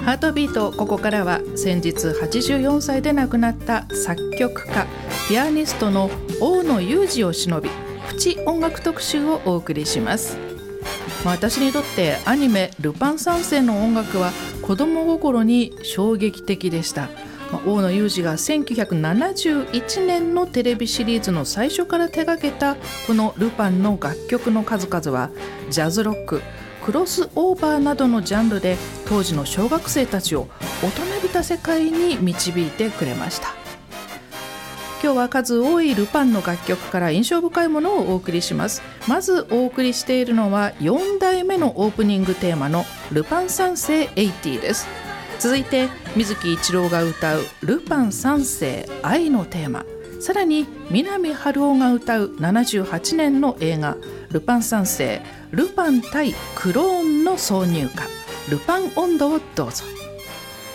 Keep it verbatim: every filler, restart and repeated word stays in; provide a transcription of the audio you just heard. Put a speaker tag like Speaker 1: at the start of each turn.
Speaker 1: ハートビート、ここからは先日はちじゅうよんさいで亡くなった作曲家ピアニストの大野雄二を偲びプチ音楽特集をお送りします。私にとってアニメルパン三世の音楽は子供心に衝撃的でした。大野雄二がせんきゅうひゃくななじゅういちねんのテレビシリーズの最初から手掛けたこのルパンの楽曲の数々はジャズロック、クロスオーバーなどのジャンルで当時の小学生たちを大人びた世界に導いてくれました。今日は数多いルパンの楽曲から印象深いものをお送りします。まずお送りしているのはよんだいめのオープニングテーマのルパン三世はちじゅうです。続いて水木一郎が歌うルパン三世愛のテーマ、さらに南春夫が歌うななじゅうはちねんの映画ルパン三世ルパン対クローンの挿入歌ルパン音頭をどうぞ。